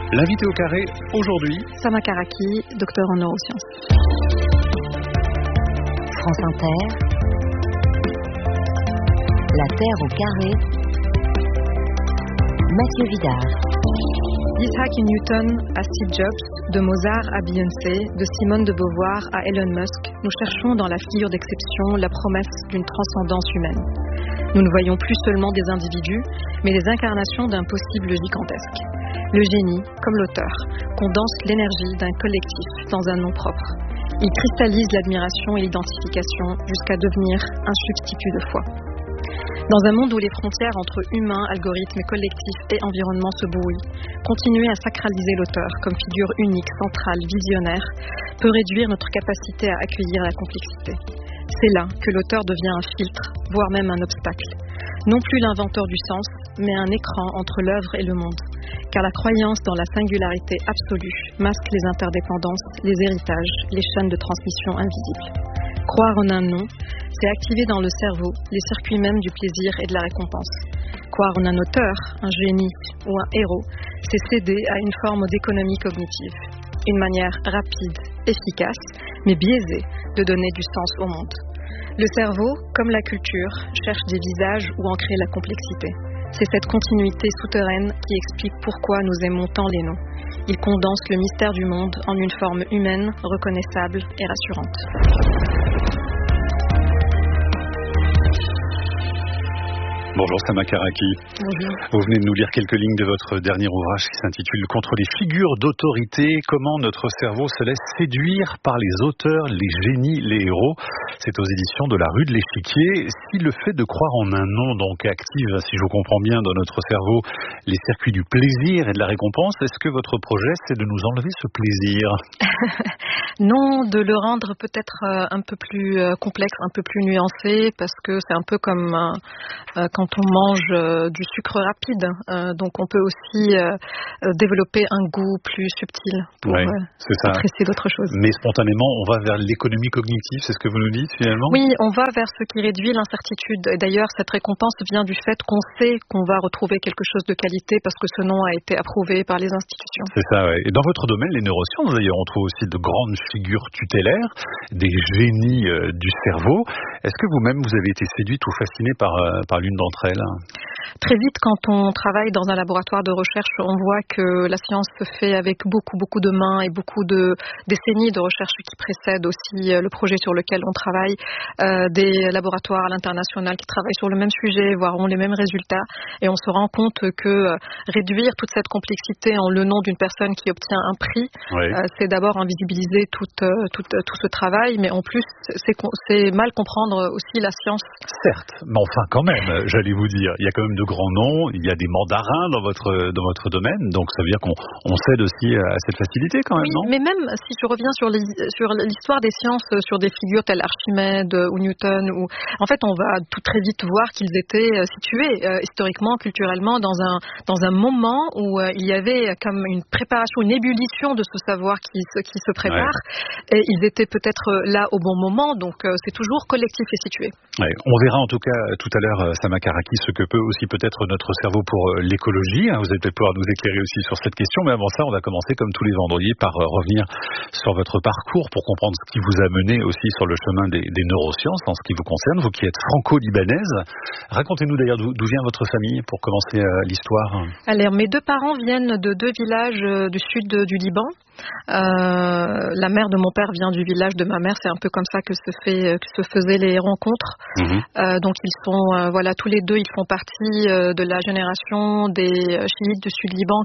L'invité au carré aujourd'hui, Sama Karaki, docteur en neurosciences. France Inter, La Terre au carré, Mathieu Vidard. D'Isaac Newton à Steve Jobs, de Mozart à Beyoncé, de Simone de Beauvoir à Elon Musk, nous cherchons dans la figure d'exception la promesse d'une transcendance humaine. Nous ne voyons plus seulement des individus, mais des incarnations d'un possible gigantesque. Le génie, comme l'auteur, condense l'énergie d'un collectif dans un nom propre. Il cristallise l'admiration et l'identification jusqu'à devenir un substitut de foi. Dans un monde où les frontières entre humains, algorithmes, collectifs et environnement se brouillent, continuer à sacraliser l'auteur comme figure unique, centrale, visionnaire, peut réduire notre capacité à accueillir la complexité. C'est là que l'auteur devient un filtre, voire même un obstacle. Non plus l'inventeur du sens, mais un écran entre l'œuvre et le monde. Car la croyance dans la singularité absolue masque les interdépendances, les héritages, les chaînes de transmission invisibles. Croire en un nom, c'est activer dans le cerveau les circuits mêmes du plaisir et de la récompense. Croire en un auteur, un génie ou un héros, c'est céder à une forme d'économie cognitive. Une manière rapide, efficace, mais biaisée de donner du sens au monde. Le cerveau, comme la culture, cherche des visages où ancrer la complexité. C'est cette continuité souterraine qui explique pourquoi nous aimons tant les noms. Il condense le mystère du monde en une forme humaine, reconnaissable et rassurante. bonjour Sama Karaki. Bonjour. Vous venez de nous lire quelques lignes de votre dernier ouvrage qui s'intitule « Contre les figures d'autorité, comment notre cerveau se laisse séduire par les auteurs, les génies, les héros ». C'est aux éditions de la Rue de l'Échiquier. Si le fait de croire en un nom donc active, si je vous comprends bien, dans notre cerveau, les circuits du plaisir et de la récompense, est-ce que votre projet c'est de nous enlever ce plaisir? Non, de le rendre peut-être un peu plus complexe, un peu plus nuancé, parce que c'est un peu comme quand on mange du sucre rapide. Donc on peut aussi développer un goût plus subtil pour apprécier d'autres choses. Mais spontanément, on va vers l'économie cognitive, c'est ce que vous nous dites finalement? Oui, on va vers ce qui réduit l'incertitude. Et d'ailleurs, cette récompense vient du fait qu'on sait qu'on va retrouver quelque chose de qualité parce que ce nom a été approuvé par les institutions. C'est ça, oui. Et dans votre domaine, les neurosciences, d'ailleurs, on trouve aussi de grandes figures tutélaires, des génies du cerveau. Est-ce que vous-même, vous avez été séduite ou fascinée par l'une d'entre elles? Très vite, quand on travaille dans un laboratoire de recherche, on voit que la science se fait avec beaucoup de mains et beaucoup de décennies de recherche qui précèdent aussi le projet sur lequel on travaille. Des laboratoires à l'international qui travaillent sur le même sujet, voire ont les mêmes résultats. Et on se rend compte que réduire toute cette complexité en le nom d'une personne qui obtient un prix, c'est d'abord invisibiliser tout ce travail, mais en plus, c'est mal comprendre aussi la science. Certes, mais enfin quand même, j'allais vous dire, il y a quand même de grands noms, il y a des mandarins dans votre domaine, donc ça veut dire qu'on cède aussi à cette facilité quand même, oui, non? Mais même si je reviens sur l'histoire des sciences, sur des figures telles Archimède ou Newton, en fait on va tout très vite voir qu'ils étaient situés historiquement, culturellement dans un moment où il y avait comme une préparation, une ébullition de ce savoir qui se prépare, et ils étaient peut-être là au bon moment, donc c'est toujours collectif et situé. Ouais, on verra en tout cas tout à l'heure, Sama Karaki, ce que peut aussi peut-être notre cerveau pour l'écologie. Vous allez peut-être pouvoir nous éclairer aussi sur cette question, mais avant ça, on va commencer comme tous les vendredis par revenir sur votre parcours pour comprendre ce qui vous a mené aussi sur le chemin des neurosciences en ce qui vous concerne, vous qui êtes franco-libanaise. Racontez-nous d'ailleurs d'où vient votre famille pour commencer l'histoire. Alors, mes deux parents viennent de deux villages du sud du Liban. La mère de mon père vient du village de ma mère, c'est un peu comme ça que se faisaient les rencontres. Donc ils sont tous les deux, ils font partie de la génération des chiites du sud Liban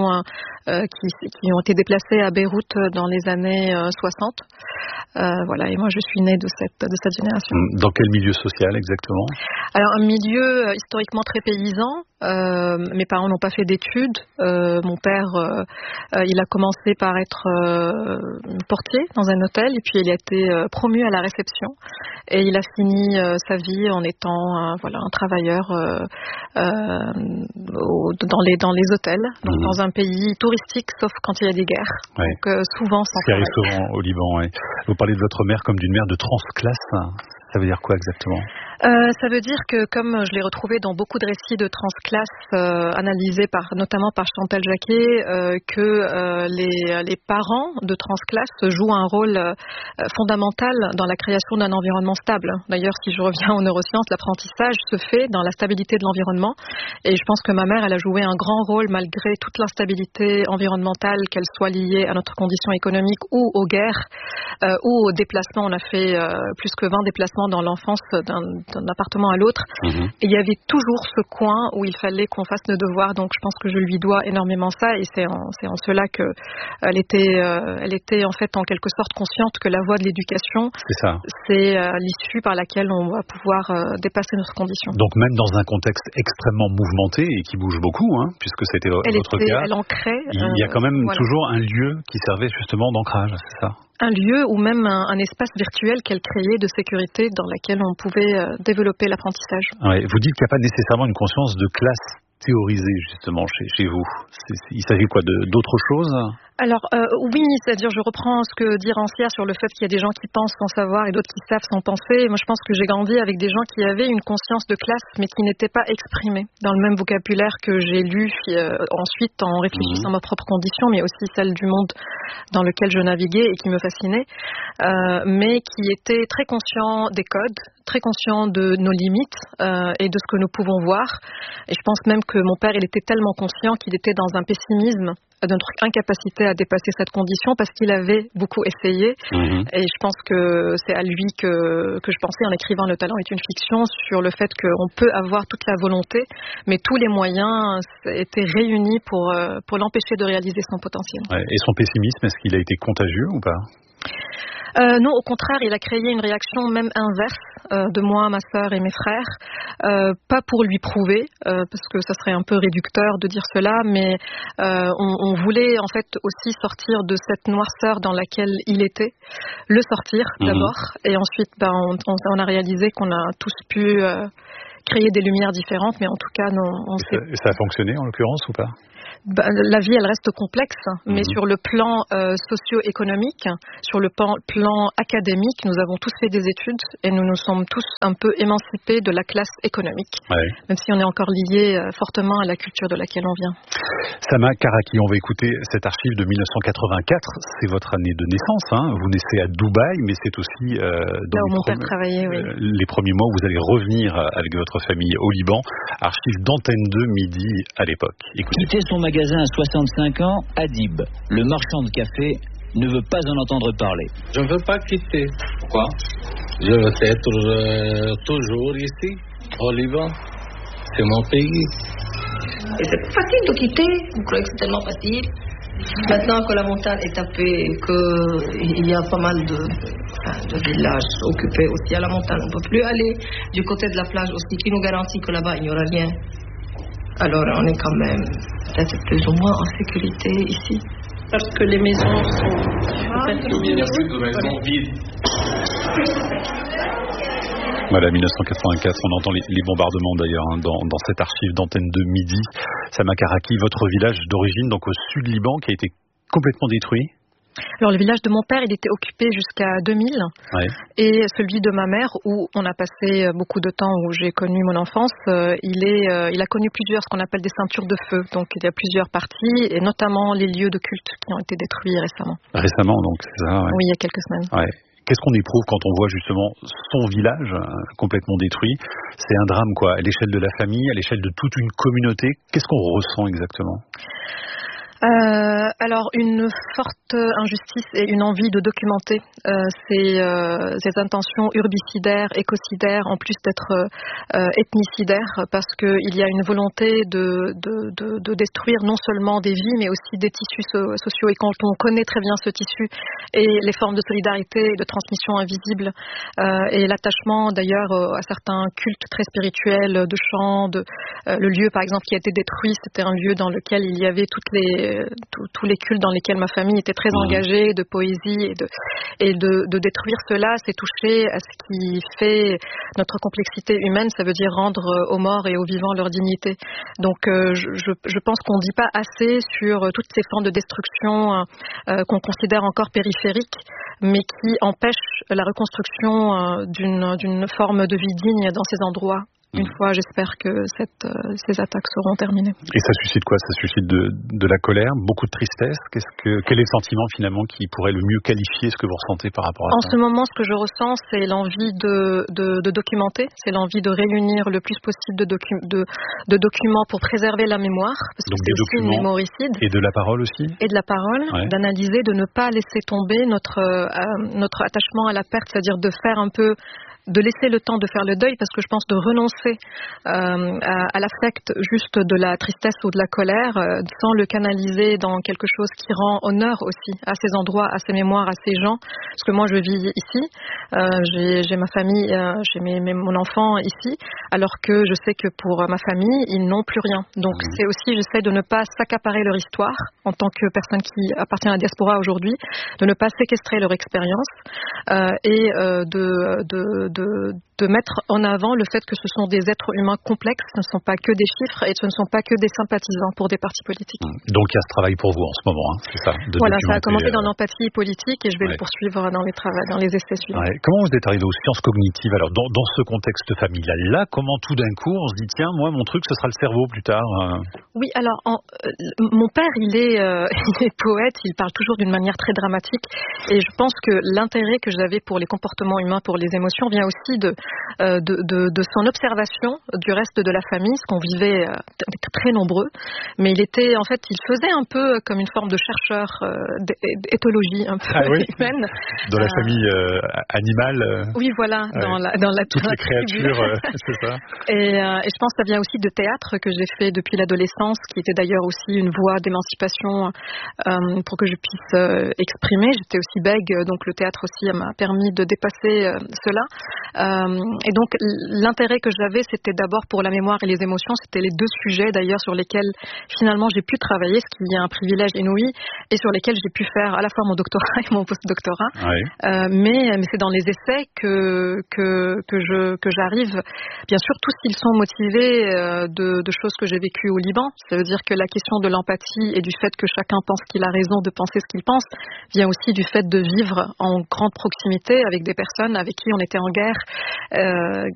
qui ont été déplacés à Beyrouth dans les années 60. Et moi je suis née de cette génération. Dans quel milieu social exactement? Alors un milieu historiquement très paysan. Mes parents n'ont pas fait d'études. Mon père, il a commencé par être portier dans un hôtel et puis il a été promu à la réception et il a fini sa vie en étant un travailleur dans les hôtels, donc dans un pays touristique sauf quand il y a des guerres. Donc souvent sans travail. Ce qui arrive souvent au Liban. Vous parlez de votre mère comme d'une mère de transclasse. Ça veut dire quoi exactement? Ça veut dire que, comme je l'ai retrouvé dans beaucoup de récits de transclasse analysés notamment par Chantal Jacquet, que les parents de transclasse jouent un rôle fondamental dans la création d'un environnement stable. D'ailleurs, si je reviens aux neurosciences, l'apprentissage se fait dans la stabilité de l'environnement. Et je pense que ma mère, elle a joué un grand rôle malgré toute l'instabilité environnementale, qu'elle soit liée à notre condition économique ou aux guerres ou aux déplacements. On a fait plus que 20 déplacements dans l'enfance d'un appartement à l'autre. Et il y avait toujours ce coin où il fallait qu'on fasse nos devoirs. Donc je pense que je lui dois énormément ça, et c'est en cela que elle était en fait en quelque sorte consciente que la voie de l'éducation, c'est l'issue par laquelle on va pouvoir dépasser notre condition. Donc même dans un contexte extrêmement mouvementé et qui bouge beaucoup, puisque c'était votre cas, elle ancrait, il y a quand même toujours un lieu qui servait justement d'ancrage, c'est ça? Un lieu ou même un espace virtuel qu'elle créait de sécurité dans lequel on pouvait développer l'apprentissage. Ouais, vous dites qu'il n'y a pas nécessairement une conscience de classe théorisée justement chez vous. Il s'agit quoi, d'autre chose? Alors oui, c'est-à-dire je reprends ce que dit Rancière sur le fait qu'il y a des gens qui pensent sans savoir et d'autres qui savent sans penser. Moi je pense que j'ai grandi avec des gens qui avaient une conscience de classe mais qui n'étaient pas exprimés dans le même vocabulaire que j'ai lu ensuite en réfléchissant à ma propre condition, mais aussi celle du monde dans lequel je naviguais et qui me fascinait, mais qui étaient très conscients des codes, très conscients de nos limites et de ce que nous pouvons voir. Et je pense même que mon père, il était tellement conscient qu'il était dans un pessimisme de notre incapacité à dépasser cette condition parce qu'il avait beaucoup essayé. Et je pense que c'est à lui que je pensais en écrivant Le talent est une fiction, sur le fait qu'on peut avoir toute la volonté, mais tous les moyens étaient réunis pour l'empêcher de réaliser son potentiel. Ouais, et son pessimisme, est-ce qu'il a été contagieux ou pas ? Non, au contraire, il a créé une réaction même inverse de moi, ma sœur et mes frères, pas pour lui prouver, parce que ça serait un peu réducteur de dire cela, mais on voulait en fait aussi sortir de cette noirceur dans laquelle il était, le sortir d'abord, et ensuite on a réalisé qu'on a tous pu créer des lumières différentes, mais en tout cas, ça a fonctionné en l'occurrence ou pas ? La vie, elle reste complexe, mais sur le plan socio-économique, sur le plan académique, nous avons tous fait des études et nous nous sommes tous un peu émancipés de la classe économique, même si on est encore lié fortement à la culture de laquelle on vient. Sama Karaki, on va écouter cette archive de 1984, c'est votre année de naissance, vous naissez à Dubaï, mais c'est aussi là où mon père travaillait, les premiers mois où vous allez revenir avec votre famille au Liban, archive d'Antenne 2 midi à l'époque. Écoutez. Quitter son magasin à 65 ans, Adib, le marchand de café, ne veut pas en entendre parler. Je ne veux pas quitter. Pourquoi ? Je veux être toujours ici, au Liban. C'est mon pays. Et c'est facile de quitter. Vous croyez que c'est tellement facile? Maintenant que la montagne est tapée, qu'il y a pas mal de villages occupés aussi à la montagne, on ne peut plus aller du côté de la plage aussi, qui nous garantit que là-bas il n'y aura rien. Alors on est quand même peut-être plus ou moins en sécurité ici. Parce que les maisons sont... Il n'y a plus de maisons vides. Voilà, 1984, on entend les bombardements d'ailleurs dans cette archive d'Antenne 2 midi. Sama Karaki, votre village d'origine, donc au sud Liban, qui a été complètement détruit. Alors le village de mon père, il était occupé jusqu'à 2000, et celui de ma mère, où on a passé beaucoup de temps, où j'ai connu mon enfance, il a connu plusieurs, ce qu'on appelle des ceintures de feu. Donc il y a plusieurs parties, et notamment les lieux de culte qui ont été détruits récemment. Récemment, donc c'est ça. Oui, il y a quelques semaines. Qu'est-ce qu'on éprouve quand on voit justement son village complètement détruit? C'est un drame quoi, à l'échelle de la famille, à l'échelle de toute une communauté. Qu'est-ce qu'on ressent exactement? Alors une forte injustice et une envie de documenter ces intentions urbicidaires, écocidaires, en plus d'être ethnicidaires, parce qu'il y a une volonté de détruire non seulement des vies, mais aussi des tissus sociaux. Et quand on connaît très bien ce tissu et les formes de solidarité, de transmission invisible, et l'attachement d'ailleurs à certains cultes très spirituels, de chants, le lieu par exemple qui a été détruit, c'était un lieu dans lequel il y avait toutes les tous les cultes dans lesquels ma famille était très engagée, de poésie et de détruire cela, c'est toucher à ce qui fait notre complexité humaine, ça veut dire rendre aux morts et aux vivants leur dignité. Donc je pense qu'on ne dit pas assez sur toutes ces formes de destruction qu'on considère encore périphériques, mais qui empêchent la reconstruction d'une forme de vie digne dans ces endroits. Une fois, j'espère que ces attaques seront terminées. Et ça suscite quoi? Ça suscite de la colère, beaucoup de tristesse. Quel est le sentiment finalement qui pourrait le mieux qualifier ce que vous ressentez par rapport à ça? En ce moment, ce que je ressens, c'est l'envie de documenter, c'est l'envie de réunir le plus possible de documents pour préserver la mémoire, parce que c'est aussi une mémoricide. Et de la parole aussi? Et de la parole, d'analyser, de ne pas laisser tomber notre attachement à la perte, c'est-à-dire de laisser le temps de faire le deuil, parce que je pense de renoncer à l'affect juste de la tristesse ou de la colère sans le canaliser dans quelque chose qui rend honneur aussi à ces endroits, à ces mémoires, à ces gens. Parce que moi, je vis ici, j'ai ma famille, j'ai mon enfant ici, alors que je sais que pour ma famille, ils n'ont plus rien. Donc c'est aussi, j'essaie de ne pas s'accaparer leur histoire en tant que personne qui appartient à la diaspora aujourd'hui, de ne pas séquestrer leur expérience et de mettre en avant le fait que ce sont des êtres humains complexes, ce ne sont pas que des chiffres et ce ne sont pas que des sympathisants pour des partis politiques. Donc il y a ce travail pour vous en ce moment, hein, c'est ça? Voilà, ça a commencé dans l'empathie politique et je vais le poursuivre dans les essais suivants. Comment vous êtes arrivé aux sciences cognitives? Alors dans ce contexte familial-là, comment tout d'un coup on se dit tiens, moi mon truc ce sera le cerveau plus tard? Oui, alors mon père il est poète, il parle toujours d'une manière très dramatique et je pense que l'intérêt que j'avais pour les comportements humains, pour les émotions vient aussi de son observation du reste de la famille, ce qu'on vivait très nombreux, mais il faisait un peu comme une forme de chercheur d'éthologie un peu humaine. Dans la famille animale. Oui, voilà, dans toutes les créatures, c'est ça. Et je pense que ça vient aussi de théâtre que j'ai fait depuis l'adolescence, qui était d'ailleurs aussi une voie d'émancipation pour que je puisse exprimer. J'étais aussi bègue, donc le théâtre aussi m'a permis de dépasser cela. Et donc l'intérêt que j'avais, c'était d'abord pour la mémoire et les émotions. C'était les deux sujets d'ailleurs sur lesquels finalement j'ai pu travailler, ce qui est un privilège inouï, et sur lesquels j'ai pu faire à la fois mon doctorat et mon post-doctorat. Mais c'est dans les essais que j'arrive, bien sûr tous s'ils sont motivés de choses que j'ai vécues au Liban. Ça veut dire que la question de l'empathie et du fait que chacun pense qu'il a raison de penser ce qu'il pense vient aussi du fait de vivre en grande proximité avec des personnes avec qui on était en guerre